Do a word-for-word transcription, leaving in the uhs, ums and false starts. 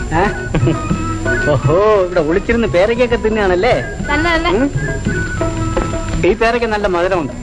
ഓഹോ, ഇവിടെ ഒളിച്ചിരുന്ന് പേരയ്ക്കൊക്കെ തിന്നാണല്ലേ? ഈ പേരയ്ക്ക് നല്ല മധുരമുണ്ട്.